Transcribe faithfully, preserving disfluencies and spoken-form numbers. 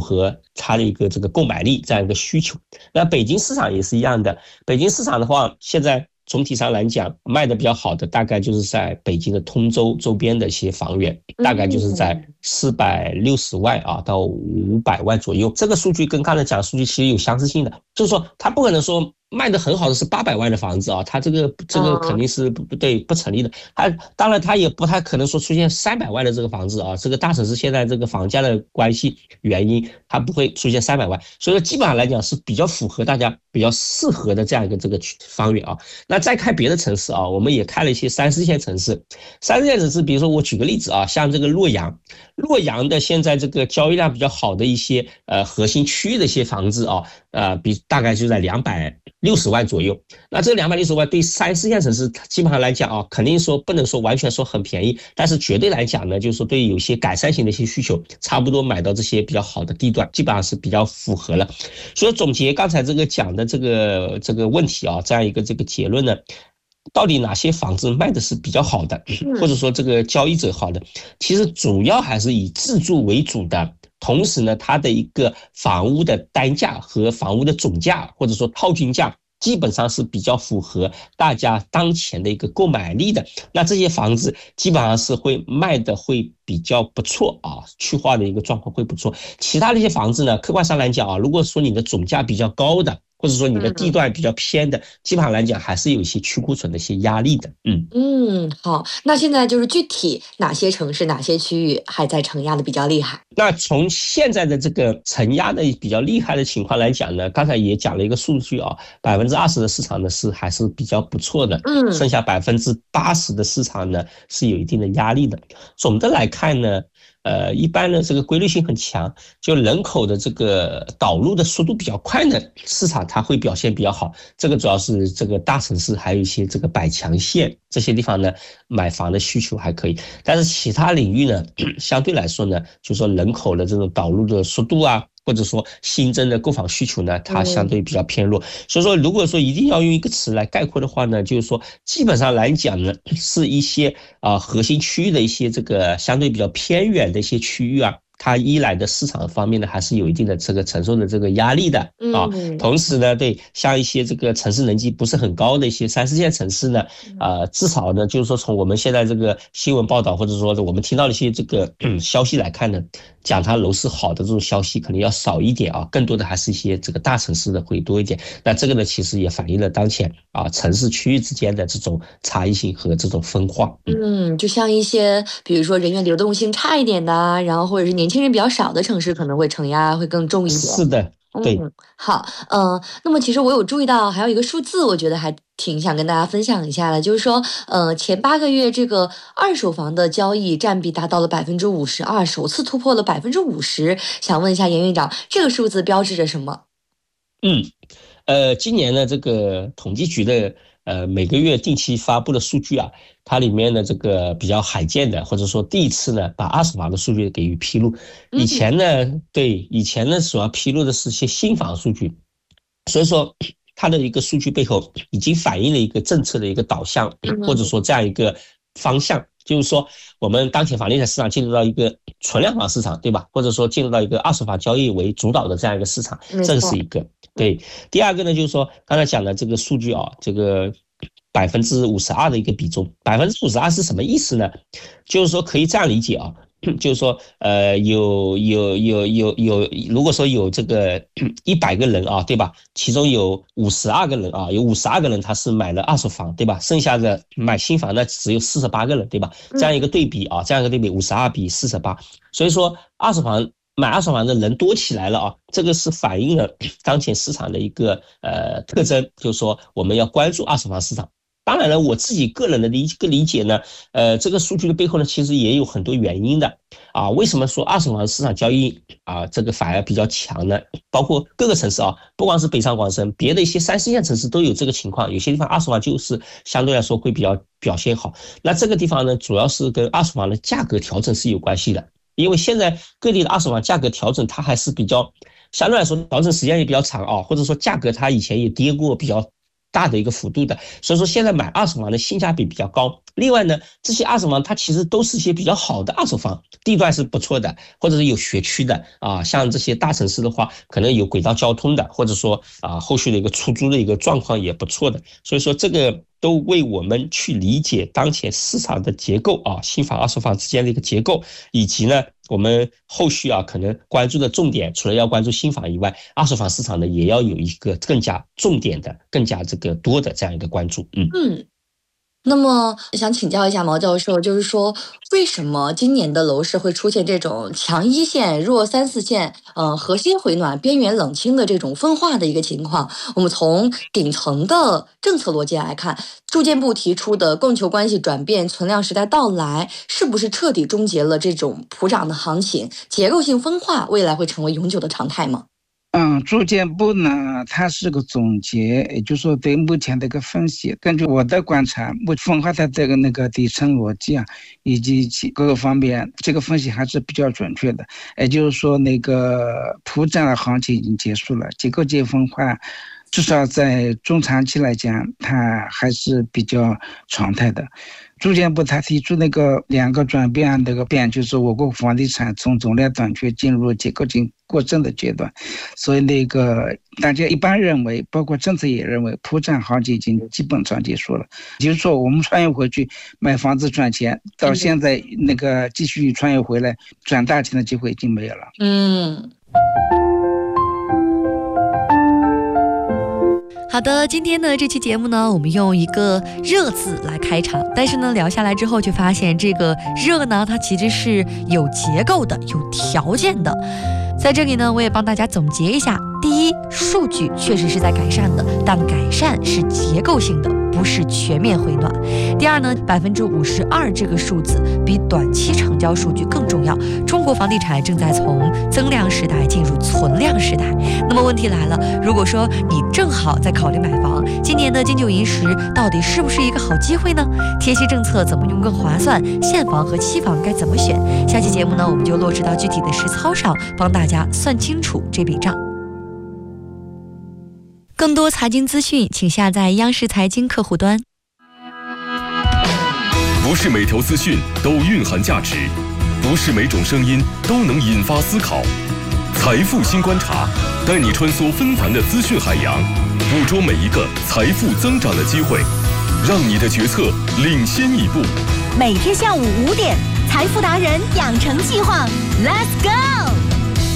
合它的一个这个购买力这样一个需求。那北京市场也是一样的，北京市场的话，现在总体上来讲卖的比较好的大概就是在北京的通州周边的一些房源，大概就是在四百六十万啊到五百万左右。这个数据跟刚才讲的数据其实有相似性的，就是说它不可能说卖的很好的是八百万的房子啊，它这个这个肯定是不对不成立的。它当然它也不太可能说出现三百万的这个房子啊，这个大城市现在这个房价的关系原因，它不会出现三百万，所以说基本上来讲是比较符合大家比较适合的这样一个这个方源啊。那再看别的城市啊，我们也看了一些三四线城市，三四线城市，比如说我举个例子啊，像这个洛阳，洛阳的现在这个交易量比较好的一些呃核心区域的一些房子啊，呃比大概就在两百六十万左右。那这两百六十万对三四线城市基本上来讲啊，肯定说不能说完全说很便宜，但是绝对来讲呢，就是说对有些改善型的一些需求，差不多买到这些比较好的地段，基本上是比较符合了。所以总结刚才这个讲的这个这个问题啊，这样一个这个结论呢，到底哪些房子卖的是比较好的，或者说这个交易者好的，其实主要还是以自住为主的。同时呢，它的一个房屋的单价和房屋的总价或者说套均价基本上是比较符合大家当前的一个购买力的，那这些房子基本上是会卖的会比较不错啊，去化的一个状况会不错。其他的一些房子呢，客观上来讲啊，如果说你的总价比较高的，或者说你的地段比较偏的，基本上来讲还是有一些去库存的一些压力的。嗯嗯，好，那现在就是具体哪些城市、哪些区域还在承压的比较厉害？ 那从现在的这个承压的比较厉害的情况来讲呢，刚才也讲了一个数据啊，百分之二十的市场呢是还是比较不错的， 嗯， 剩下百分之八十的市场呢是有一定的压力的。总的来看呢，呃，一般呢这个规律性很强，就人口的这个导入的速度比较快的市场，它会表现比较好。这个主要是这个大城市，还有一些这个百强县这些地方呢，买房的需求还可以。但是其他领域呢，相对来说呢，就说人口的这种导入的速度啊，或者说新增的购房需求呢，它相对比较偏弱。所以说，如果说一定要用一个词来概括的话呢，就是说，基本上来讲呢，是一些啊核心区域的一些这个相对比较偏远的一些区域啊。它依赖的市场方面呢，还是有一定的这个承受的这个压力的啊。同时呢，对像一些这个城市能级不是很高的一些三四线城市呢，啊、呃，至少呢，就是说从我们现在这个新闻报道或者说我们听到的一些这个、嗯、消息来看呢，讲它楼市好的这种消息可能要少一点啊，更多的还是一些这个大城市的会多一点。那这个呢，其实也反映了当前啊城市区域之间的这种差异性和这种分化。 嗯，就像一些比如说人员流动性差一点的，然后或者是年轻人比较少的城市，可能会承压会更重一点。 是的，对。 嗯，好，嗯、呃，那么其实我有注意到还有一个数字，我觉得还挺想跟大家分享一下的，就是说，呃，前八个月这个二手房的交易占比达到了百分之五十二，首次突破了百分之五十。想问一下严院长，这个数字标志着什么？ 嗯，呃，今年呢，这个统计局的呃每个月定期发布的数据啊，它里面的这个比较罕见的，或者说第一次呢，把二手房的数据给予披露。以前呢，对，以前呢主要披露的是一些新房数据，所以说它的一个数据背后已经反映了一个政策的一个导向，或者说这样一个方向。就是说，我们当前房地产市场进入到一个存量房市场，对吧？或者说进入到一个二手房交易为主导的这样一个市场，这是一个。对，第二个呢，就是说刚才讲的这个数据啊，这个百分之五十二的一个比重，百分之五十二是什么意思呢？就是说可以这样理解啊。就是说，呃，有有有有有，如果说有这个一百个人啊，对吧？其中有五十二个人啊，有五十二个人他是买了二手房，对吧？剩下的买新房呢，只有四十八个人，对吧？这样一个对比啊，这样一个对比，五十二比四十八，所以说二手房买二手房的人多起来了啊，这个是反映了当前市场的一个呃特征，就是说我们要关注二手房市场。当然了，我自己个人的理个理解呢，呃，这个数据的背后呢，其实也有很多原因的啊。为什么说二手房市场交易啊，这个反而比较强呢？包括各个城市啊，不光是北上广深，别的一些三四线城市都有这个情况。有些地方二手房就是相对来说会比较表现好。那这个地方呢，主要是跟二手房的价格调整是有关系的，因为现在各地的二手房价格调整，它还是比较相对来说调整时间也比较长啊，或者说价格它以前也跌过比较。 大的一个幅度的，所以说现在买二手房的性价比比较高。另外呢，这些二手房它其实都是一些比较好的二手房，地段是不错的，或者是有学区的啊，像这些大城市的话，可能有轨道交通的，或者说啊后续的一个出租的一个状况也不错的，所以说这个都为我们去理解当前市场的结构啊，新房二手房之间的一个结构，以及呢我们后续啊可能关注的重点，除了要关注新房以外，二手房市场呢也要有一个更加重点的、更加这个多的这样一个关注。嗯嗯。那么想请教一下毛教授，就是说为什么今年的楼市会出现这种强一线、弱三四线，呃，核心回暖、边缘冷清的这种分化的一个情况？我们从顶层的政策逻辑来看，住建部提出的供求关系转变、存量时代到来，是不是彻底终结了这种普涨的行情？结构性分化未来会成为永久的常态吗？ 嗯，住建部呢，它是个总结，也就是说对目前的一个分析。根据我的观察，目分化它这个那个底层逻辑啊，以及其各个方面，这个分析还是比较准确的。也就是说，那个普涨的行情已经结束了，结构性分化，至少在中长期来讲，它还是比较常态的。住建部他提出那个两个转变，那个变就是我国房地产从总量短缺进入结构性过剩的阶段，所以那个大家一般认为，包括政策也认为，普涨行情已经基本上结束了。就是说，我们穿越回去买房子赚钱，到现在那个继续穿越回来赚大钱的机会已经没有了。 嗯。 好的，今天的这期节目呢，我们用一个热字来开场，但是呢聊下来之后却发现这个热呢它其实是有结构的，有条件的。在这里呢我也帮大家总结一下，第一，数据确实是在改善的，但改善是结构性的，不是全面回暖。第二呢，百分之五十二这个数字比短期成交数据更重要。中国房地产正在从增量时代进入存量时代。那么问题来了，如果说你正好在考虑买房，今年的金九银十到底是不是一个好机会呢？贴息政策怎么用更划算？现房和期房该怎么选？下期节目呢，我们就落实到具体的实操上，帮大家算清楚这笔账。更多财经资讯，请下载央视财经客户端。 不是每条资讯都蕴含价值，不是每种声音都能引发思考。财富新观察，带你穿梭纷繁的资讯海洋，捕捉每一个财富增长的机会，让你的决策领先一步。 每天下午五点，财富达人养成计划 ，Let's go！